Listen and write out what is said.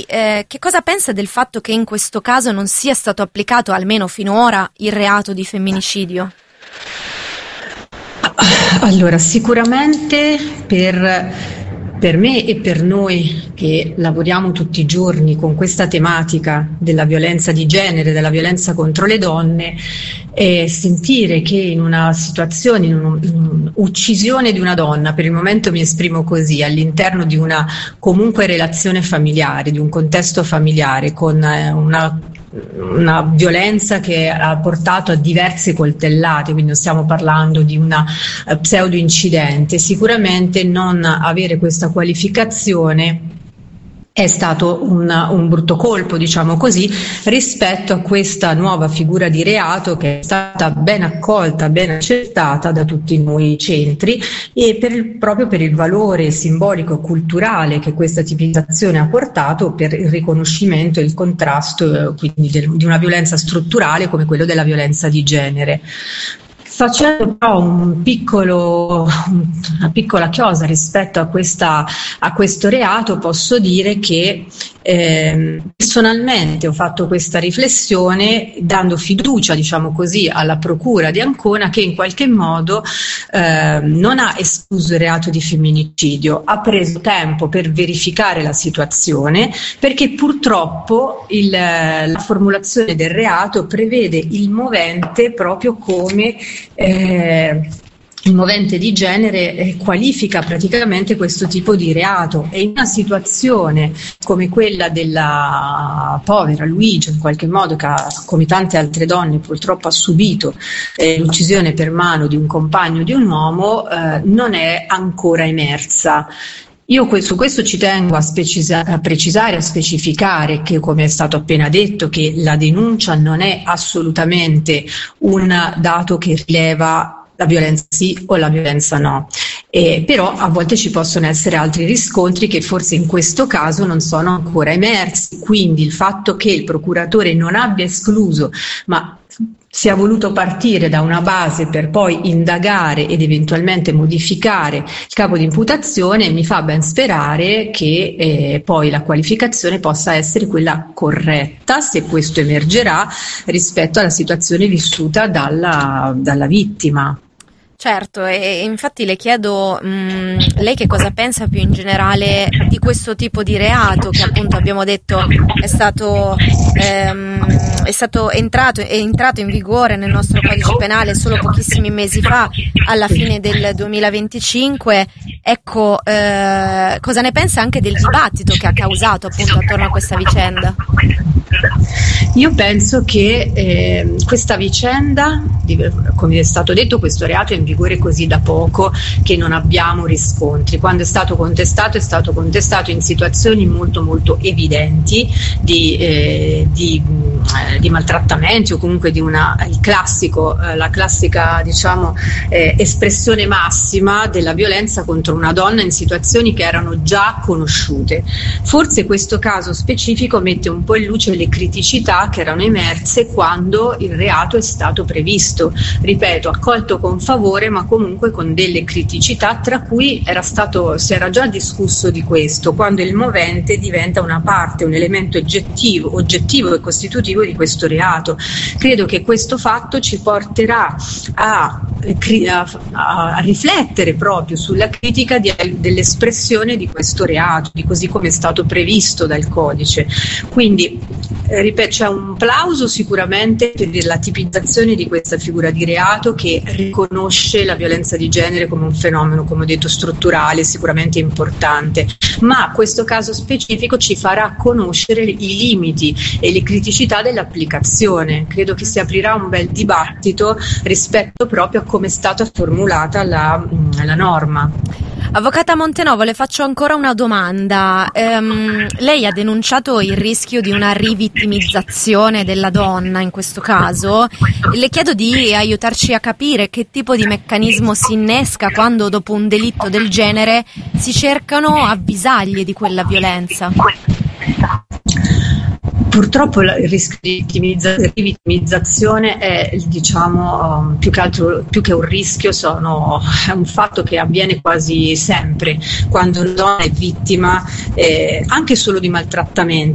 che cosa pensa del fatto che in questo caso non sia stato applicato, almeno finora, il reato di femminicidio? Allora, sicuramente per me e per noi che lavoriamo tutti i giorni con questa tematica della violenza di genere, della violenza contro le donne, sentire che in una situazione, in un'uccisione di una donna, per il momento mi esprimo così, all'interno di una comunque relazione familiare, di un contesto familiare, con una violenza che ha portato a diverse coltellate, quindi non stiamo parlando di una pseudo incidente, sicuramente non avere questa qualificazione è stato un brutto colpo, diciamo così, rispetto a questa nuova figura di reato che è stata ben accolta, ben accettata da tutti noi centri, e proprio per il valore simbolico e culturale che questa tipizzazione ha portato per il riconoscimento e il contrasto quindi di una violenza strutturale come quello della violenza di genere. Facendo però una piccola chiosa rispetto a questo reato, posso dire che personalmente ho fatto questa riflessione dando fiducia, diciamo così, alla Procura di Ancona, che in qualche modo non ha escluso il reato di femminicidio, ha preso tempo per verificare la situazione, perché purtroppo la formulazione del reato prevede il movente proprio come il movente di genere qualifica praticamente questo tipo di reato, e in una situazione come quella della povera Luigi, in qualche modo, che come tante altre donne purtroppo ha subito l'uccisione per mano di un compagno di un uomo, non è ancora emersa. Io su questo ci tengo a precisare, a specificare che, come è stato appena detto, che la denuncia non è assolutamente un dato che rileva la violenza sì o la violenza no. Però a volte ci possono essere altri riscontri che forse in questo caso non sono ancora emersi, quindi il fatto che il procuratore non abbia escluso, ma sia voluto partire da una base per poi indagare ed eventualmente modificare il capo di imputazione, mi fa ben sperare che poi la qualificazione possa essere quella corretta, se questo emergerà, rispetto alla situazione vissuta dalla vittima. Certo, e infatti le chiedo lei che cosa pensa più in generale di questo tipo di reato che, appunto, abbiamo detto è entrato in vigore nel nostro codice penale solo pochissimi mesi fa, alla fine del 2025. Ecco, cosa ne pensa anche del dibattito che ha causato, appunto, attorno a questa vicenda? Io penso che questa vicenda, come è stato detto, questo reato è in vigore così da poco che non abbiamo riscontri. Quando è stato contestato in situazioni molto molto evidenti di maltrattamenti, o comunque di la classica diciamo espressione massima della violenza contro una donna in situazioni che erano già conosciute. Forse questo caso specifico mette un po' in luce le criticità che erano emerse quando il reato è stato previsto, ripeto, accolto con favore, ma comunque con delle criticità, tra cui si era già discusso di questo, quando il movente diventa una parte, un elemento oggettivo e costitutivo di questo reato. Credo che questo fatto ci porterà a riflettere proprio sulla critica dell'espressione di questo reato, di così come è stato previsto dal codice. Quindi, ripeto, c'è un plauso sicuramente per la tipizzazione di questa figura di reato, che riconosce la violenza di genere come un fenomeno, come ho detto, strutturale, sicuramente importante, ma questo caso specifico ci farà conoscere i limiti e le criticità dell'applicazione. Credo che si aprirà un bel dibattito rispetto proprio a come è stata formulata la norma. Avvocata Montenovo, le faccio ancora una domanda. Lei ha denunciato il rischio di una rivittimizzazione della donna in questo caso. Le chiedo di aiutarci a capire che tipo di meccanismo si innesca quando, dopo un delitto del genere, si cercano avvisaglie di quella violenza. Purtroppo il rischio di vittimizzazione è, diciamo, più che un rischio, è un fatto che avviene quasi sempre quando una donna è vittima anche solo di maltrattamenti.